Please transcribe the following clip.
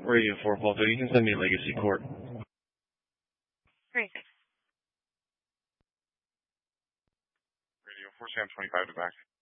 Radio 4 Paul, you can send me a legacy court. Great. Radio 4 Sam 25 to back.